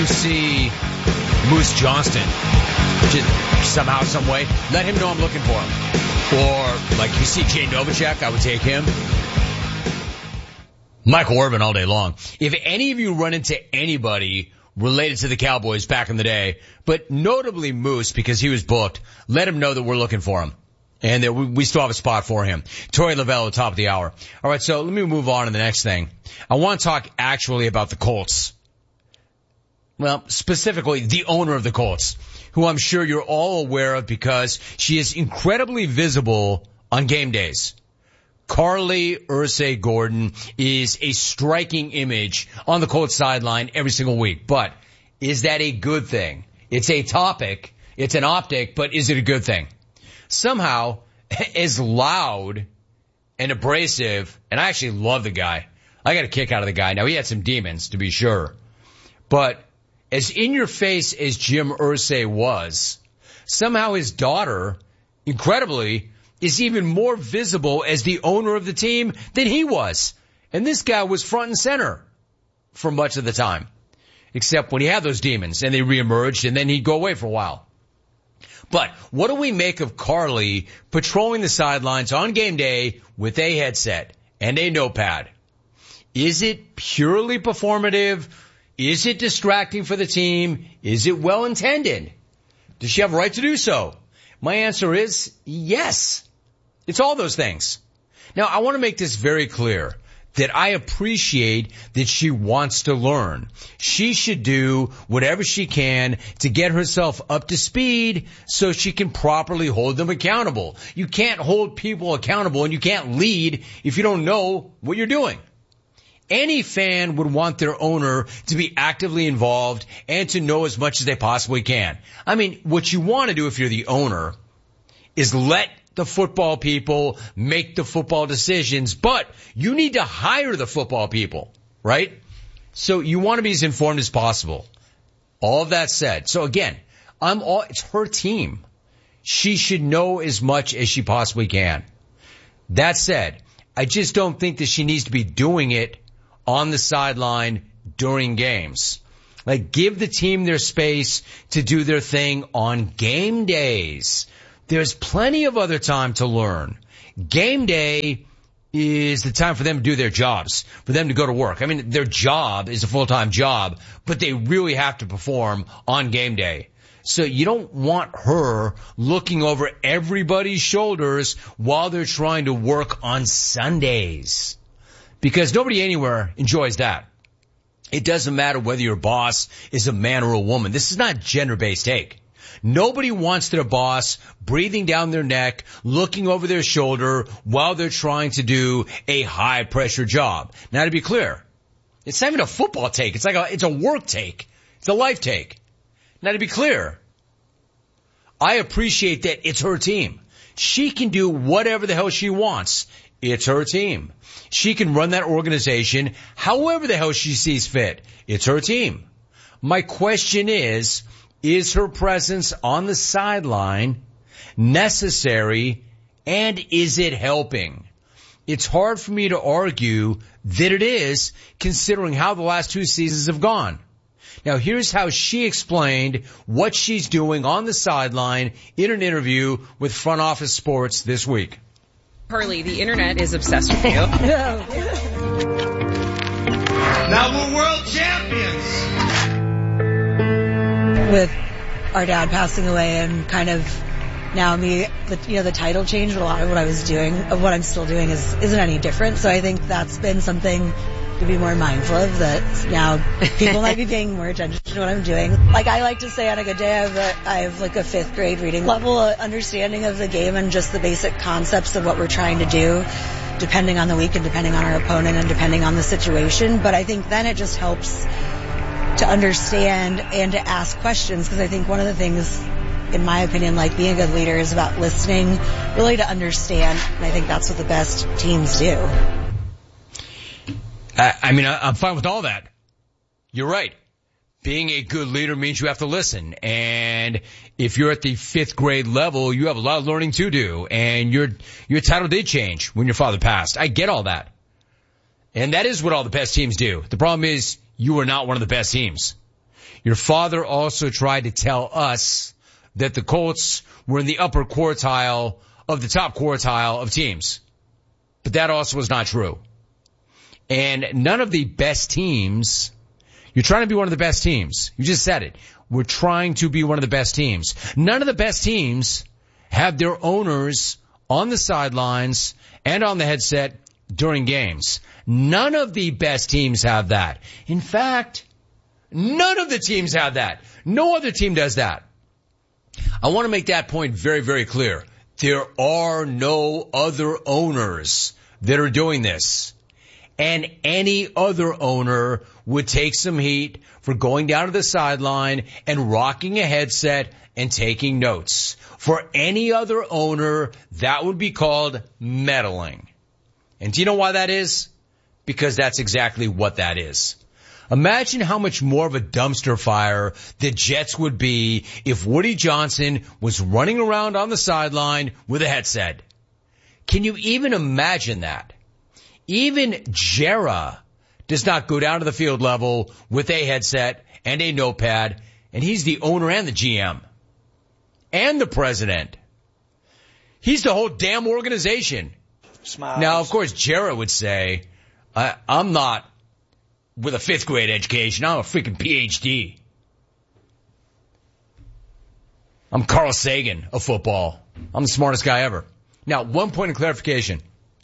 See Moose Johnston just somehow, some way, let him know I'm looking for him. Or like you see Jay Novacek, I would take him. Michael Irvin all day long. If any of you run into anybody related to the Cowboys back in the day, but notably Moose because he was booked, let him know that we're looking for him. And that we still have a spot for him. Torey Lavelle at the top of the hour. All right, so let me move on to the next thing. I want to talk actually about the Colts. Well, specifically the owner of the Colts, who I'm sure you're all aware of because she is incredibly visible on game days. Carly Ursay Gordon is a striking image on the Colts sideline every single week. But is that a good thing? It's a topic. It's an optic, but is it a good thing? Somehow, as loud and abrasive, and I actually love the guy. I got a kick out of the guy. Now, he had some demons, to be sure. But as in your face as Jim Irsay was, somehow his daughter, incredibly, is even more visible as the owner of the team than he was. And this guy was front and center for much of the time, except when he had those demons and they reemerged and then he'd go away for a while. But what do we make of Carly patrolling the sidelines on game day with a headset and a notepad? Is it purely performative? Is it distracting for the team? Is it well intended? Does she have a right to do so? My answer is yes. It's all those things. Now, I want to make this very clear that I appreciate that she wants to learn. She should do whatever she can to get herself up to speed so she can properly hold them accountable. You can't hold people accountable and you can't lead if you don't know what you're doing. Any fan would want their owner to be actively involved and to know as much as they possibly can. I mean, what you want to do if you're the owner is let the football people make the football decisions, but you need to hire the football people, right? So you want to be as informed as possible. All of that said, so again, it's her team. She should know as much as she possibly can. That said, I just don't think that she needs to be doing it on the sideline during games. Like, give the team their space to do their thing on game days. There's plenty of other time to learn. Game day is the time for them to do their jobs, for them to go to work. I mean, their job is a full-time job, but they really have to perform on game day. So you don't want her looking over everybody's shoulders while they're trying to work on Sundays. Because nobody anywhere enjoys that. It doesn't matter whether your boss is a man or a woman. This is not gender-based take. Nobody wants their boss breathing down their neck, looking over their shoulder while they're trying to do a high-pressure job. Now, to be clear, it's not even a football take. It's a work take. It's a life take. Now, to be clear, I appreciate that it's her team. She can do whatever the hell she wants. It's her team. She can run that organization however the hell she sees fit. It's her team. My question is her presence on the sideline necessary, and is it helping? It's hard for me to argue that it is, considering how the last two seasons have gone. Now, here's how she explained what she's doing on the sideline in an interview with Front Office Sports this week. Carly, the internet is obsessed with you. Now we're world champions. With our dad passing away and kind of now the title change, but a lot of what I was doing, of what I'm still doing isn't any different. So I think that's been something to be more mindful of, that now people might be paying more attention to what I'm doing. Like, I like to say on a good day I have like a 5th grade reading level understanding of the game and just the basic concepts of what we're trying to do, depending on the week and depending on our opponent and depending on the situation. But I think then it just helps to understand and to ask questions, because I think one of the things, in my opinion, like being a good leader is about listening, really to understand, and I think that's what the best teams do. I'm fine with all that. You're right. Being a good leader means you have to listen. And if you're at the 5th grade level, you have a lot of learning to do. And your title did change when your father passed. I get all that. And that is what all the best teams do. The problem is you are not one of the best teams. Your father also tried to tell us that the Colts were in the upper quartile of the top quartile of teams. But that also was not true. And none of the best teams, you're trying to be one of the best teams. You just said it. We're trying to be one of the best teams. None of the best teams have their owners on the sidelines and on the headset during games. None of the best teams have that. In fact, none of the teams have that. No other team does that. I want to make that point very, very clear. There are no other owners that are doing this. And any other owner would take some heat for going down to the sideline and rocking a headset and taking notes. For any other owner, that would be called meddling. And do you know why that is? Because that's exactly what that is. Imagine how much more of a dumpster fire the Jets would be if Woody Johnson was running around on the sideline with a headset. Can you even imagine that? Even Jera does not go down to the field level with a headset and a notepad, and he's the owner and the GM and the president. He's the whole damn organization. Smiles. Now, of course, Jera would say, I'm not with a 5th grade education. I'm a freaking PhD. I'm Carl Sagan of football. I'm the smartest guy ever. Now, one point of clarification.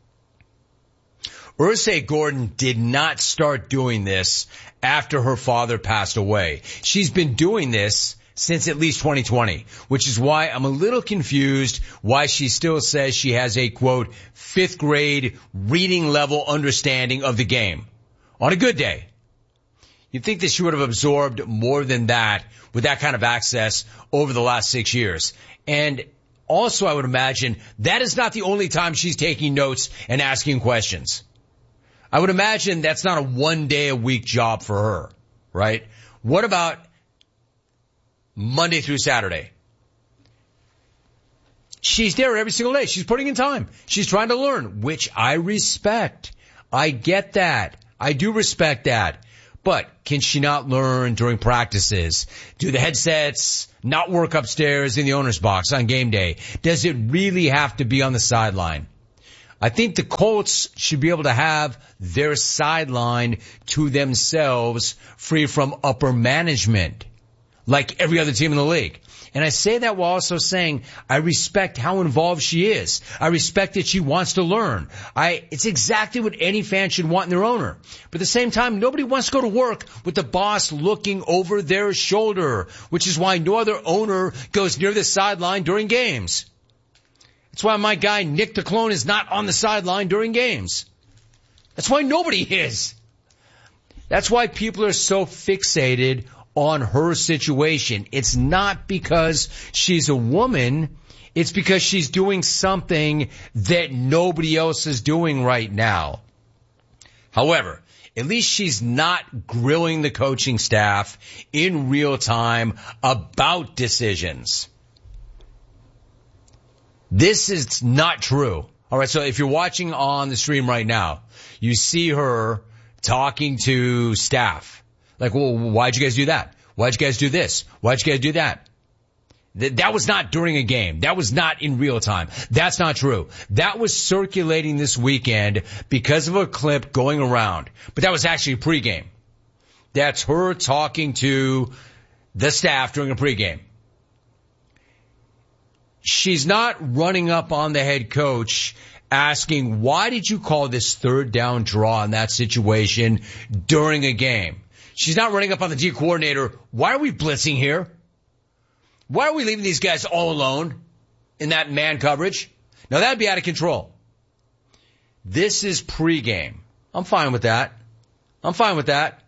Ursay Gordon did not start doing this after her father passed away. She's been doing this since at least 2020, which is why I'm a little confused why she still says she has a, quote, 5th grade reading level understanding of the game. On a good day. You'd think that she would have absorbed more than that with that kind of access over the last 6 years. And also, I would imagine that is not the only time she's taking notes and asking questions. I would imagine that's not a 1 day a week job for her, right? What about Monday through Saturday? She's there every single day. She's putting in time. She's trying to learn, which I respect. I get that. I do respect that. But can she not learn during practices? Do the headsets not work upstairs in the owner's box on game day? Does it really have to be on the sideline? I think the Colts should be able to have their sideline to themselves, free from upper management, like every other team in the league. And I say that while also saying I respect how involved she is. I respect that she wants to learn. It's exactly what any fan should want in their owner. But at the same time, nobody wants to go to work with the boss looking over their shoulder, which is why no other owner goes near the sideline during games. That's why my guy Nick DeClone is not on the sideline during games. That's why nobody is. That's why people are so fixated on her situation. It's not because she's a woman. It's because she's doing something that nobody else is doing right now. However, at least she's not grilling the coaching staff in real time about decisions. This is not true. All right, so if you're watching on the stream right now, you see her talking to staff. Like, well, why'd you guys do that? Why'd you guys do this? Why'd you guys do that? That was not during a game. That was not in real time. That's not true. That was circulating this weekend because of a clip going around. But that was actually pregame. That's her talking to the staff during a pregame. She's not running up on the head coach asking, why did you call this 3rd down draw in that situation during a game? She's not running up on the D coordinator. Why are we blitzing here? Why are we leaving these guys all alone in that man coverage? Now that'd be out of control. This is pregame. I'm fine with that. I'm fine with that.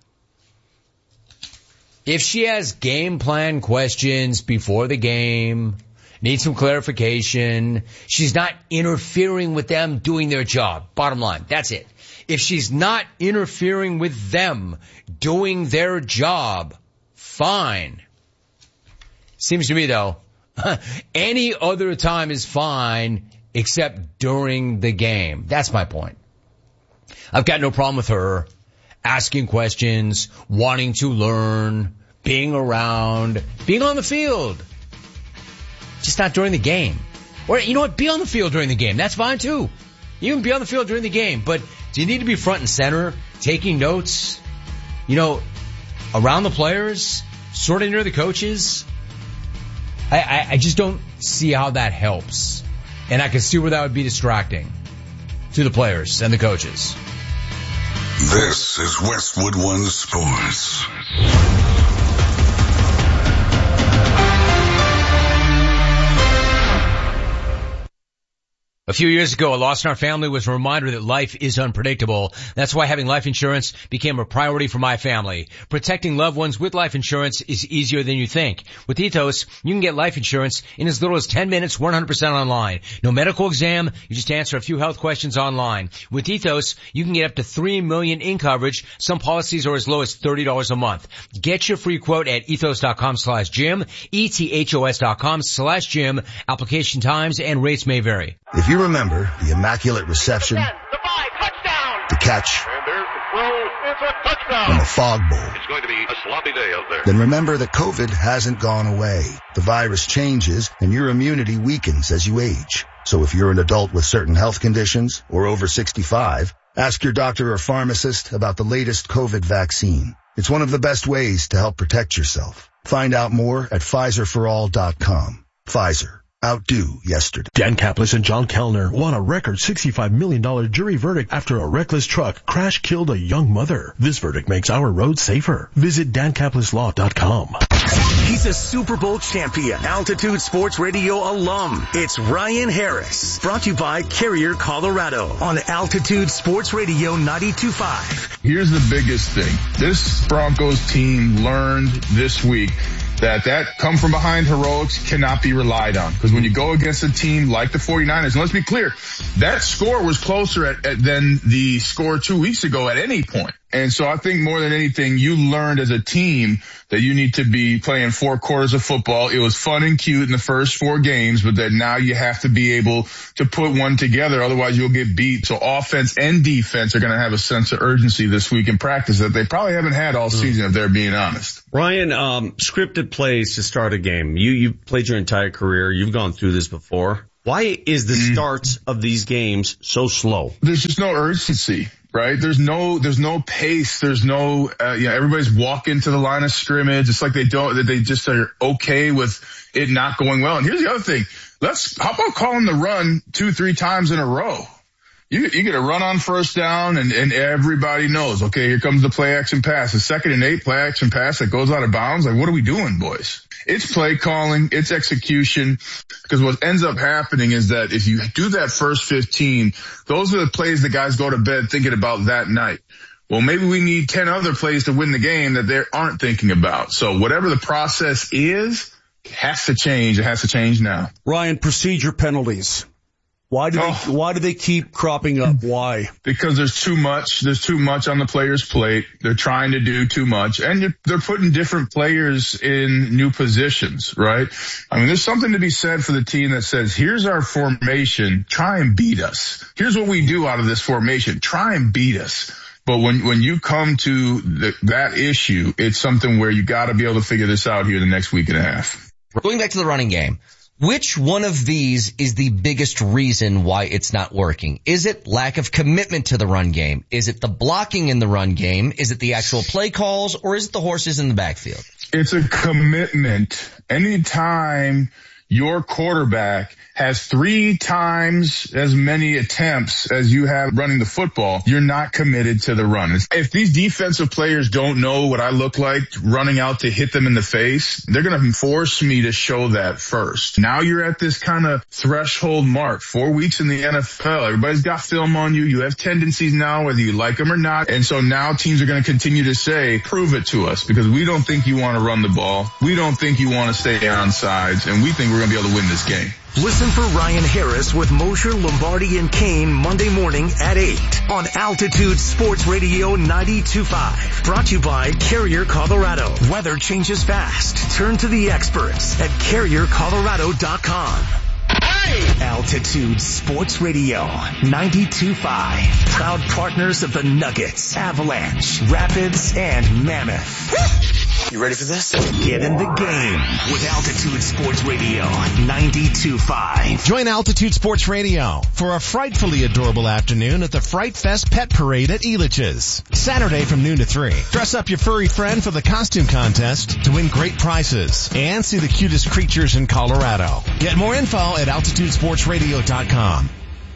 If she has game plan questions before the game, needs some clarification, she's not interfering with them doing their job. Bottom line, that's it. If she's not interfering with them doing their job, fine. Seems to me, though, any other time is fine except during the game. That's my point. I've got no problem with her asking questions, wanting to learn, being around, being on the field. Just not during the game. Or, you know what? Be on the field during the game. That's fine, too. You can be on the field during the game. But do you need to be front and center, taking notes, around the players, sort of near the coaches? I just don't see how that helps. And I can see where that would be distracting to the players and the coaches. This is Westwood One Sports. A few years ago, a loss in our family was a reminder that life is unpredictable. That's why having life insurance became a priority for my family. Protecting loved ones with life insurance is easier than you think. With Ethos, you can get life insurance in as little as 10 minutes, 100% online. No medical exam, you just answer a few health questions online. With Ethos, you can get up to $3 million in coverage. Some policies are as low as $30 a month. Get your free quote at ethos.com/Jim, ethos.com/Jim. Application times and rates may vary. If you remember the immaculate reception, the catch, and the fog bowl, it's going to be a sloppy day out there. Then remember that COVID hasn't gone away. The virus changes and your immunity weakens as you age. So if you're an adult with certain health conditions or over 65, ask your doctor or pharmacist about the latest COVID vaccine. It's one of the best ways to help protect yourself. Find out more at PfizerForAll.com. Pfizer. Outdo yesterday. Dan Kaplis and John Kellner won a record $65 million jury verdict after a reckless truck crash killed a young mother. This verdict makes our roads safer. Visit DanKaplisLaw.com. He's a Super Bowl champion, Altitude Sports Radio alum. It's Ryan Harris, brought to you by Carrier, Colorado, on Altitude Sports Radio 92.5. Here's the biggest thing. This Broncos team learned this week that come from behind heroics cannot be relied on. Because when you go against a team like the 49ers, and let's be clear, that score was closer than the score 2 weeks ago at any point. And so I think more than anything, you learned as a team that you need to be playing 4 quarters of football. It was fun and cute in the first 4 games, but that now you have to be able to put one together. Otherwise you'll get beat. So offense and defense are going to have a sense of urgency this week in practice that they probably haven't had all season, if they're being honest. Ryan, scripted plays to start a game. You played your entire career. You've gone through this before. Why is the starts of these games so slow? There's just no urgency. Right? There's no pace. There's no, everybody's walking to the line of scrimmage. It's like they just are okay with it not going well. And here's the other thing. How about calling the run 2-3 times in a row? You get a run on first down and everybody knows, okay, here comes the play action pass. The 2nd and 8 play action pass that goes out of bounds. Like, what are we doing, boys? It's play calling, it's execution, because what ends up happening is that if you do that first 15, those are the plays the guys go to bed thinking about that night. Well, maybe we need 10 other plays to win the game that they aren't thinking about. So whatever the process is, it has to change. It has to change now. Ryan, procedure penalties. Why do they keep cropping up? Why? Because there's too much on the player's plate. They're trying to do too much, and they're putting different players in new positions, right? I mean, there's something to be said for the team that says, here's our formation, try and beat us. Here's what we do out of this formation, try and beat us. But when you come to that issue, it's something where you got to be able to figure this out here in the next week and a half. Going back to the running game. Which one of these is the biggest reason why it's not working? Is it lack of commitment to the run game? Is it the blocking in the run game? Is it the actual play calls? Or is it the horses in the backfield? It's a commitment. Anytime your quarterback has 3 times as many attempts as you have running the football, you're not committed to the run. If these defensive players don't know what I look like running out to hit them in the face, they're going to force me to show that first. Now you're at this kind of threshold mark, 4 weeks in the NFL. Everybody's got film on you. You have tendencies now, whether you like them or not. And so now teams are going to continue to say, prove it to us, because we don't think you want to run the ball. We don't think you want to stay on sides, and we think we're going to be able to win this game. Listen for Ryan Harris with Mosher, Lombardi, and Kane Monday morning at 8 on Altitude Sports Radio 92.5. Brought to you by Carrier, Colorado. Weather changes fast. Turn to the experts at CarrierColorado.com. Hey! Altitude Sports Radio 92.5. Proud partners of the Nuggets, Avalanche, Rapids, and Mammoth. You ready for this? Get in the game with Altitude Sports Radio 92.5. Join Altitude Sports Radio for a frightfully adorable afternoon at the Fright Fest Pet Parade at Elitch's. Saturday from noon to 3. Dress up your furry friend for the costume contest to win great prizes and see the cutest creatures in Colorado. Get more info at altitudesportsradio.com.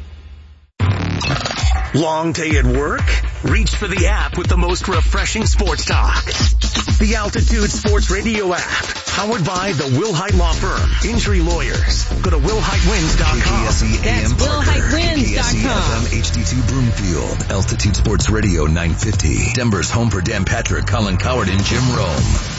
Long day at work? Reach for the app with the most refreshing sports talk. The Altitude Sports Radio app, powered by the Wilhite Law Firm. Injury lawyers. Go to WilhiteWins.com. That's WilhiteWins.com. HD2 Broomfield. Altitude Sports Radio 950. Denver's home for Dan Patrick, Colin Coward, and Jim Rome.